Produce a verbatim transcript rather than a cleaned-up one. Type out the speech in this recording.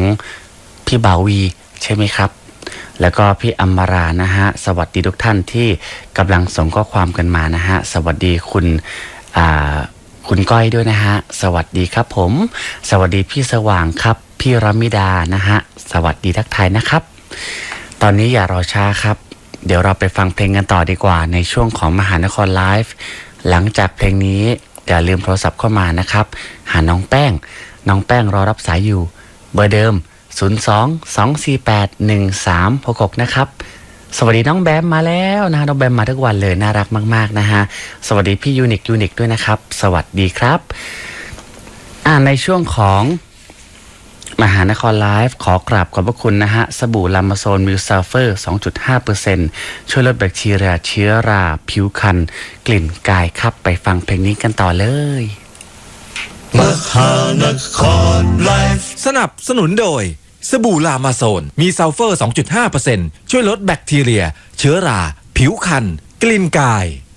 พี่บาวีใช่ไหมครับแล้วก็พี่อมรานะฮะสวัสดีทุกท่านที่กำลังส่งข้อความกันมานะฮะสวัสดีคุณอ่าคุณก้อยด้วยนะฮะสวัสดีครับผมสวัสดีพี่สว่างครับพี่รมิดานะฮะสวัสดีทักทายนะครับตอนนี้อย่ารอช้าครับเดี๋ยวเราไปฟังเพลงกันต่อดีกว่าในช่วงของมหานครไลฟ์หลังจากเพลงนี้อย่าลืมโทรศัพท์เข้ามานะครับหาน้องแป้งน้องแป้งรอรับสายอยู่เบอร์เดิมศูนย์ สอง สอง สี่ แปด หนึ่ง สาม หก หกนะครับสวัสดีน้องแบมมาแล้วนะน้องแบมมาทุกวันเลยน่ารักมากๆนะฮะสวัสดีพี่ยูนิคยูนิคด้วยนะครับสวัสดีครับอ่าในช่วงของมหานครไลฟ์ขอกราบขอบพระคุณนะฮะสบู่ลามาโซนมิลซัลเฟอร์ สองจุดห้าเปอร์เซ็นต์ ช่วยลดแบคทีเรียเชื้อราผิวคันกลิ่นกายครับไปฟังเพลงนี้กันต่อเลยมหานครไลฟ์สนับสนุนโดยสบู่ลามาโซนมีซัลเฟอร์ สองจุดห้าเปอร์เซ็นต์ ช่วยลดแบคทีเรียเชื้อราผิวคันกลิ่นกาย